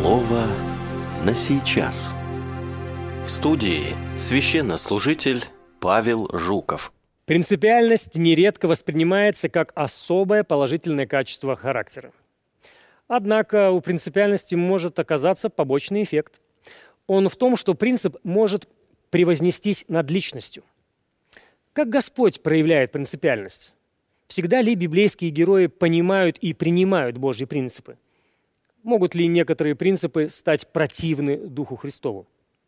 Слово на сейчас. В студии священнослужитель Павел Жуков. Принципиальность нередко воспринимается как особое положительное качество характера. Однако у принципиальности может оказаться побочный эффект. Он в том, что принцип может превознестись над личностью. Как Господь проявляет принципиальность? Всегда ли библейские герои понимают и принимают Божьи принципы? Могут ли некоторые принципы стать противны Духу Христову?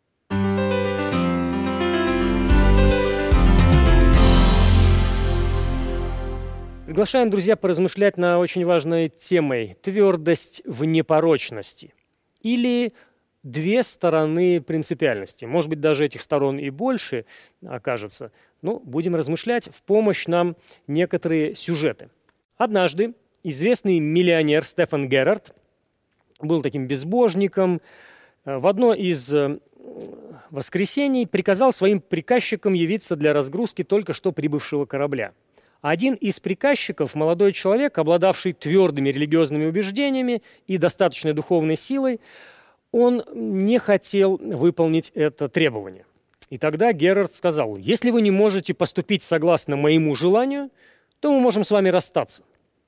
Приглашаем, друзья, поразмышлять над очень важной темой – твердость в непорочности. Или две стороны принципиальности. Может быть, даже этих сторон и больше окажется. Но будем размышлять, в помощь нам некоторые сюжеты. Однажды известный миллионер Стефан Геррард был таким безбожником. В одно из воскресений приказал своим приказчикам явиться для разгрузки только что прибывшего корабля. Один из приказчиков, молодой человек, обладавший твердыми религиозными убеждениями и достаточной духовной силой, он не хотел выполнить это требование. И тогда Геррард сказал: «Если вы не можете поступить согласно моему желанию, то мы можем с вами расстаться».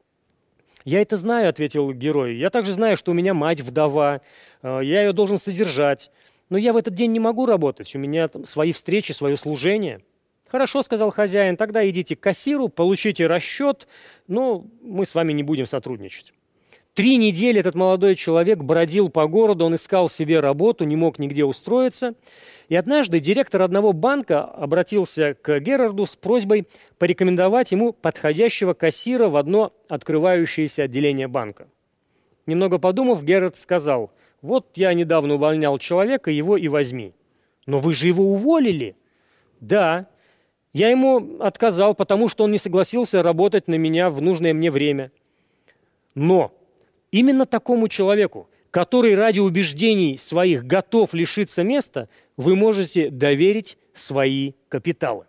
«Я это знаю», — ответил герой. «Я также знаю, что у меня мать вдова, я ее должен содержать. Но я в этот день не могу работать, у меня там свои встречи, свое служение». «Хорошо», — сказал хозяин, — «тогда идите к кассиру, получите расчет, но мы с вами не будем сотрудничать». 3 недели этот молодой человек бродил по городу, он искал себе работу, не мог нигде устроиться. И однажды директор одного банка обратился к Геррарду с просьбой порекомендовать ему подходящего кассира в одно открывающееся отделение банка. Немного подумав, Геррард сказал: «Вот я недавно увольнял человека, его и возьми». «Но вы же его уволили?» «Да, я ему отказал, потому что он не согласился работать на меня в нужное мне время». «Но именно такому человеку, который ради убеждений своих готов лишиться места, вы можете доверить свои капиталы».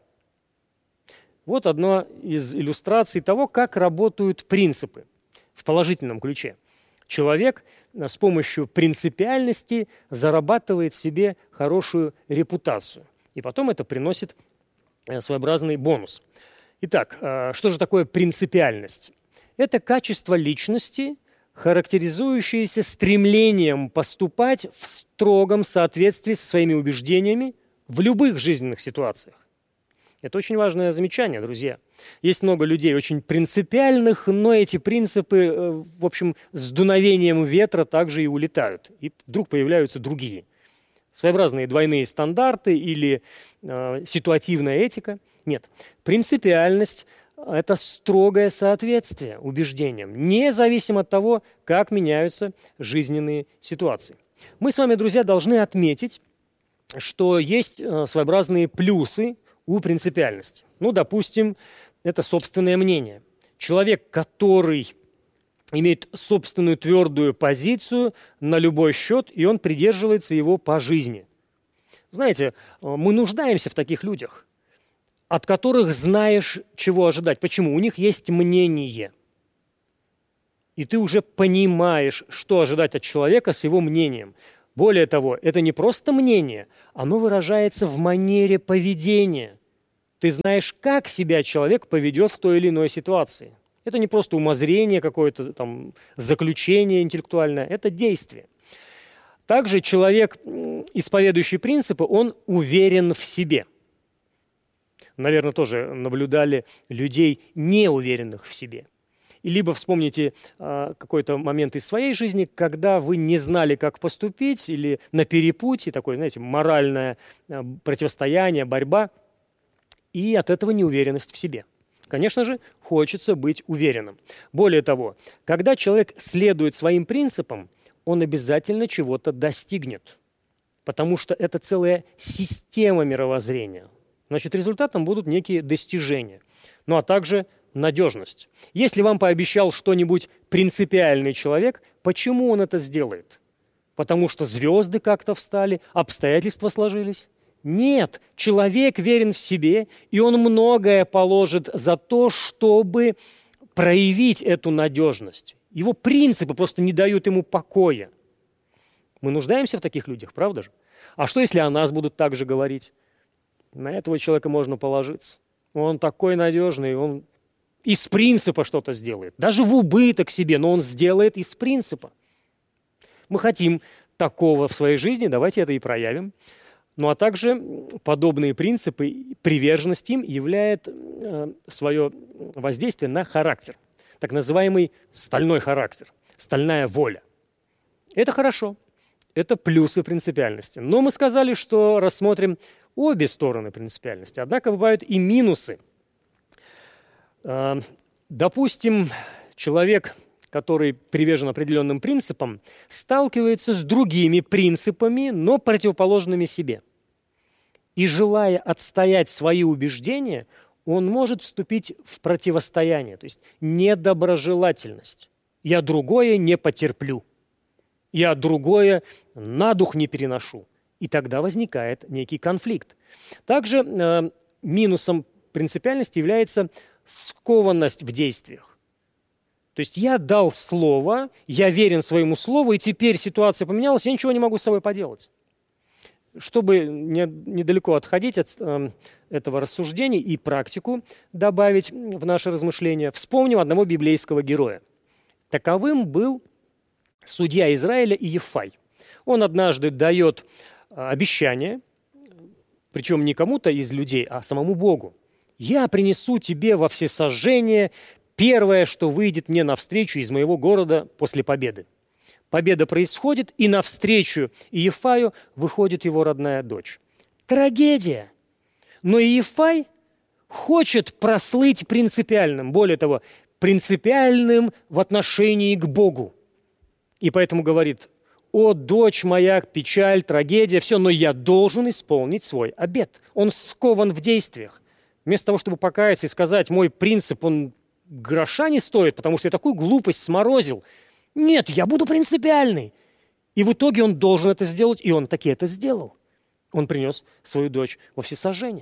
Вот одна из иллюстраций того, как работают принципы в положительном ключе. Человек с помощью принципиальности зарабатывает себе хорошую репутацию, и потом это приносит своеобразный бонус. Итак, что же такое принципиальность? Это качество личности, характеризующееся стремлением поступать в строгом соответствии со своими убеждениями в любых жизненных ситуациях. Это очень важное замечание, друзья. Есть много людей очень принципиальных, но эти принципы, в общем, с дуновением ветра также и улетают. И вдруг появляются другие. Своеобразные двойные стандарты или ситуативная этика. Нет, принципиальность – это строгое соответствие убеждениям, независимо от того, как меняются жизненные ситуации. Мы с вами, друзья, должны отметить, что есть своеобразные плюсы у принципиальности. Ну, допустим, это собственное мнение. Человек, который имеет собственную твердую позицию на любой счет, и он придерживается его по жизни. Знаете, мы нуждаемся в таких людях, от которых знаешь, чего ожидать. Почему? У них есть мнение. И ты уже понимаешь, что ожидать от человека с его мнением. Более того, это не просто мнение, оно выражается в манере поведения. Ты знаешь, как себя человек поведет в той или иной ситуации. Это не просто умозрение, какое-то там заключение интеллектуальное, это действие. Также человек, исповедующий принципы, он уверен в себе. Наверное, тоже наблюдали людей, неуверенных в себе. И либо вспомните какой-то момент из своей жизни, когда вы не знали, как поступить, или на перепутье, такое, знаете, моральное противостояние, борьба, и от этого неуверенность в себе. Конечно же, хочется быть уверенным. Более того, когда человек следует своим принципам, он обязательно чего-то достигнет, потому что это целая система мировоззрения. Значит, результатом будут некие достижения, ну а также надежность. Если вам пообещал что-нибудь принципиальный человек, почему он это сделает? Потому что звезды как-то встали, обстоятельства сложились? Нет, человек верен в себе, и он многое положит за то, чтобы проявить эту надежность. Его принципы просто не дают ему покоя. Мы нуждаемся в таких людях, правда же? А что, если о нас будут так же говорить? На этого человека можно положиться. Он такой надежный, он из принципа что-то сделает. Даже в убыток себе, но он сделает из принципа. Мы хотим такого в своей жизни, давайте это и проявим. Ну а также подобные принципы, приверженность им являет свое воздействие на характер. Так называемый стальной характер, стальная воля. Это хорошо, это плюсы принципиальности. Но мы сказали, что рассмотрим обе стороны принципиальности. Однако бывают и минусы. Допустим, человек, который привержен определенным принципам, сталкивается с другими принципами, но противоположными себе. И желая отстоять свои убеждения, он может вступить в противостояние, то есть недоброжелательность. Я другое не потерплю, я другое на дух не переношу. И тогда возникает некий конфликт. Также минусом принципиальности является скованность в действиях. То есть я дал слово, я верен своему слову, и теперь ситуация поменялась, я ничего не могу с собой поделать. Чтобы недалеко отходить от этого рассуждения и практику добавить в наши размышления, вспомним одного библейского героя. Таковым был судья Израиля Иефай. Он однажды дает обещание, причем не кому-то из людей, а самому Богу. «Я принесу тебе во всесожжение первое, что выйдет мне навстречу из моего города после победы». Победа происходит, и навстречу Иефаю выходит его родная дочь. Трагедия! Но Иефай хочет прослыть принципиальным, более того, принципиальным в отношении к Богу. И поэтому говорит: «О, дочь моя, печаль, трагедия, все, но я должен исполнить свой обет». Он скован в действиях. Вместо того, чтобы покаяться и сказать: «Мой принцип, он гроша не стоит, потому что я такую глупость сморозил». Нет, я буду принципиальный. И в итоге он должен это сделать, и он таки это сделал. Он принес свою дочь во всесожжение.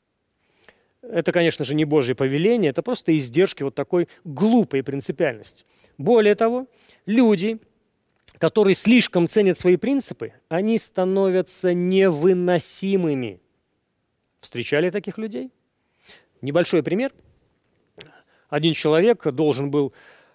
Это, конечно же, не Божье повеление, это просто издержки вот такой глупой принципиальности. Более того, люди, которые слишком ценят свои принципы, они становятся невыносимыми. Встречали таких людей? Небольшой пример. Один человек должен был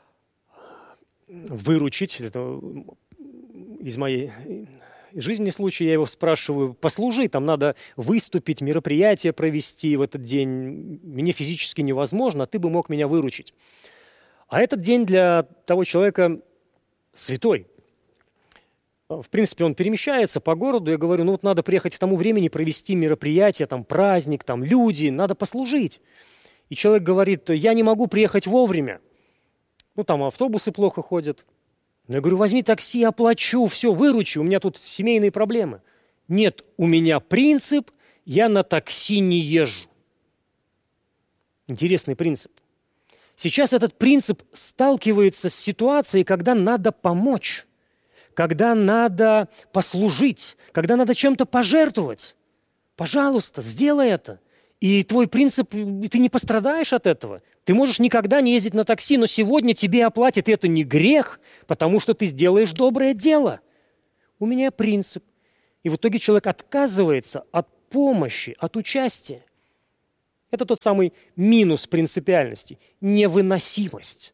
выручить, это из моей жизни случай, я его спрашиваю: послужи, там надо выступить, мероприятие провести в этот день, мне физически невозможно, а ты бы мог меня выручить. А этот день для того человека святой. В принципе, он перемещается по городу, я говорю: ну вот надо приехать к тому времени, провести мероприятие, там праздник, там люди, надо послужить. И человек говорит: я не могу приехать вовремя. Ну, там автобусы плохо ходят. Я говорю: возьми такси, оплачу, все, выручи, у меня тут семейные проблемы. Нет, у меня принцип, я на такси не езжу. Интересный принцип. Сейчас этот принцип сталкивается с ситуацией, когда надо помочь, когда надо послужить, когда надо чем-то пожертвовать. Пожалуйста, сделай это. И твой принцип, и ты не пострадаешь от этого. Ты можешь никогда не ездить на такси, но сегодня тебе оплатят, и это не грех, потому что ты сделаешь доброе дело. У меня принцип. И в итоге человек отказывается от помощи, от участия. Это тот самый минус принципиальности – невыносимость.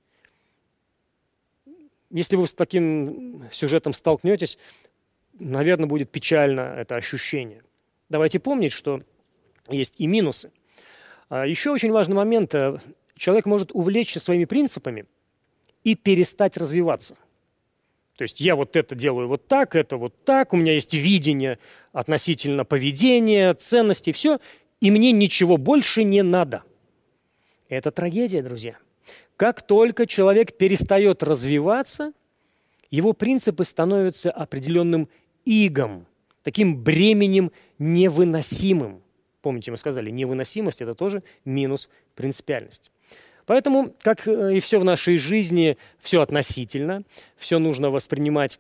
Если вы с таким сюжетом столкнетесь, наверное, будет печально это ощущение. Давайте помнить, что есть и минусы. Еще очень важный момент. Человек может увлечься своими принципами и перестать развиваться. То есть я вот это делаю вот так, это вот так, у меня есть видение относительно поведения, ценностей, все, и мне ничего больше не надо. Это трагедия, друзья. Как только человек перестает развиваться, его принципы становятся определенным игом, таким бременем невыносимым. Помните, мы сказали, невыносимость – это тоже минус принципиальности. Поэтому, как и все в нашей жизни, все относительно, все нужно воспринимать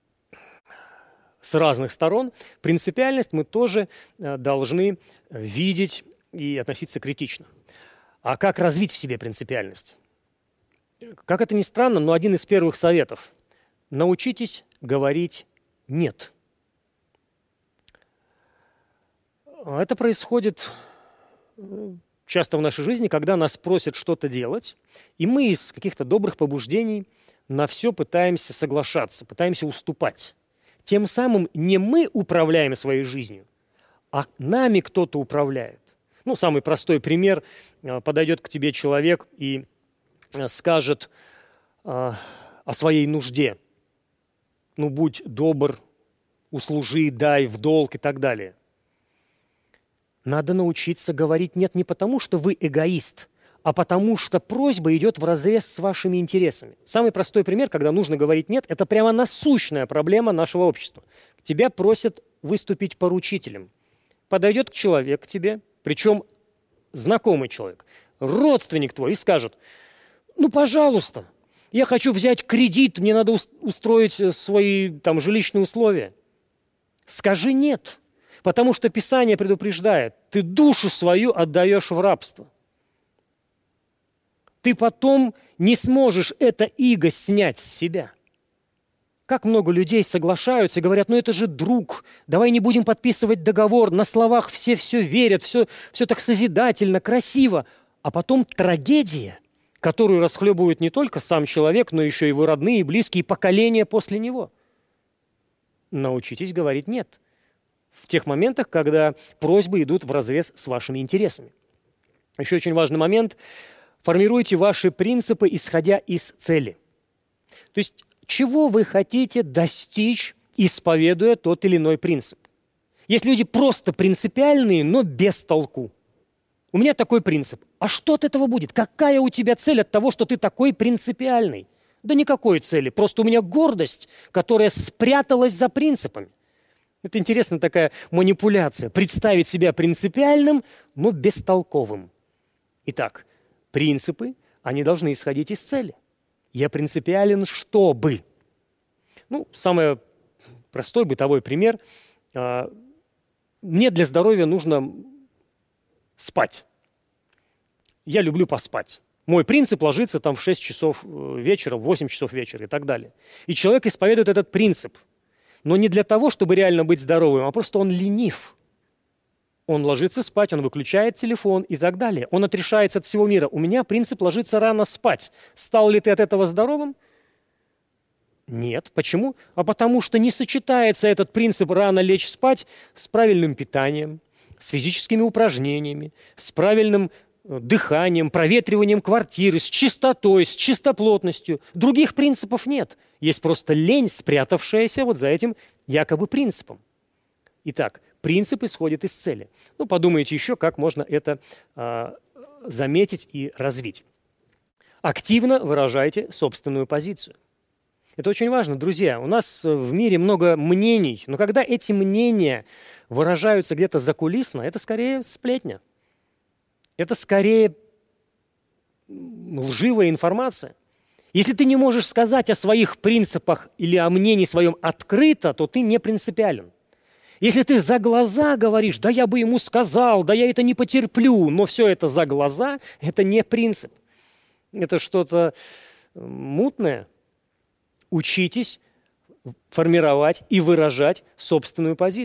с разных сторон. Принципиальность мы тоже должны видеть и относиться критично. А как развить в себе принципиальность? Как это ни странно, но один из первых советов – научитесь говорить нет. Это происходит часто в нашей жизни, когда нас просят что-то делать, и мы из каких-то добрых побуждений на все пытаемся соглашаться, пытаемся уступать. Тем самым не мы управляем своей жизнью, а нами кто-то управляет. Ну, самый простой пример. Подойдет к тебе человек и скажет о своей нужде. Ну, будь добр, услужи, дай в долг и так далее. Надо научиться говорить «нет» не потому, что вы эгоист, а потому что просьба идет вразрез с вашими интересами. Самый простой пример, когда нужно говорить «нет», это прямо насущная проблема нашего общества. Тебя просят выступить поручителем. Подойдет человек к тебе, причем знакомый человек, родственник твой, и скажет: ну, пожалуйста, я хочу взять кредит, мне надо устроить свои там жилищные условия. Скажи «нет». Потому что Писание предупреждает, ты душу свою отдаешь в рабство. Ты потом не сможешь это иго снять с себя. Как много людей соглашаются и говорят: ну это же друг, давай не будем подписывать договор, на словах все верят, все так созидательно, красиво. А потом трагедия, которую расхлебывает не только сам человек, но еще и его родные и близкие поколения после него. Научитесь говорить «нет» в тех моментах, когда просьбы идут вразрез с вашими интересами. Еще очень важный момент. Формируйте ваши принципы, исходя из цели. То есть, чего вы хотите достичь, исповедуя тот или иной принцип. Есть люди просто принципиальные, но без толку. У меня такой принцип. А что от этого будет? Какая у тебя цель от того, что ты такой принципиальный? Да никакой цели. Просто у меня гордость, которая спряталась за принципами. Это интересная такая манипуляция. Представить себя принципиальным, но бестолковым. Итак, принципы, они должны исходить из цели. Я принципиален, чтобы. Ну, самый простой бытовой пример. Мне для здоровья нужно спать. Я люблю поспать. Мой принцип ложиться там в 6 часов вечера, в 8 часов вечера и так далее. И человек исповедует этот принцип. Но не для того, чтобы реально быть здоровым, а просто он ленив. Он ложится спать, он выключает телефон и так далее. Он отрешается от всего мира. У меня принцип ложиться рано спать. Стал ли ты от этого здоровым? Нет. Почему? А потому что не сочетается этот принцип рано лечь спать с правильным питанием, с физическими упражнениями, с правильным дыханием, проветриванием квартиры, с чистотой, с чистоплотностью. Других принципов нет. Есть просто лень, спрятавшаяся вот за этим якобы принципом. Итак, принцип исходит из цели. Ну, подумайте еще, как можно это заметить и развить. Активно выражайте собственную позицию. Это очень важно, друзья. У нас в мире много мнений, но когда эти мнения выражаются где-то закулисно, это скорее сплетня. Это скорее лживая информация. Если ты не можешь сказать о своих принципах или о мнении своем открыто, то ты не принципиален. Если ты за глаза говоришь: да я бы ему сказал, да я это не потерплю, но все это за глаза, это не принцип. Это что-то мутное. Учитесь формировать и выражать собственную позицию.